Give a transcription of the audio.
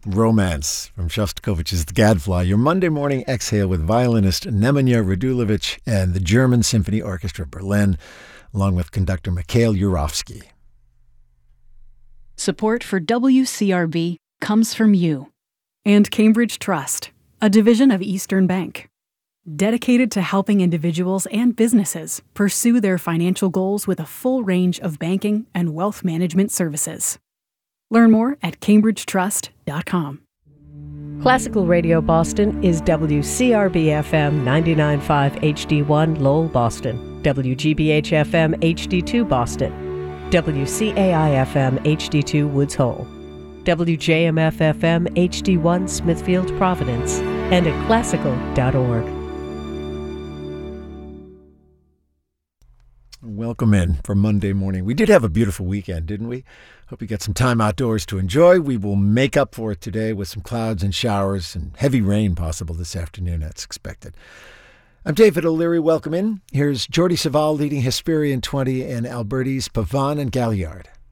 Romance from Shostakovich's The Gadfly, your Monday morning exhale with violinist Nemanja Radulovic and the German Symphony Orchestra Berlin, along with conductor Mikhail Yurovsky. Support for WCRB comes from you. And Cambridge Trust, a division of Eastern Bank, dedicated to helping individuals and businesses pursue their financial goals with a full range of banking and wealth management services. Learn more at cambridgetrust.com. Classical Radio Boston is WCRB-FM 99.5 HD1 Lowell, Boston, WGBH-FM HD2 Boston, WCAI-FM HD2 Woods Hole, WJMF-FM HD1 Smithfield, Providence, and at classical.org. Welcome in for Monday morning. We did have a beautiful weekend, didn't we? Hope you got some time outdoors to enjoy. We will make up for it today with some clouds and showers and heavy rain possible this afternoon, that's expected. I'm David O'Leary. Welcome in. Here's Jordi Savall leading Hesperian 20 and Alberti's Pavane and Galliard.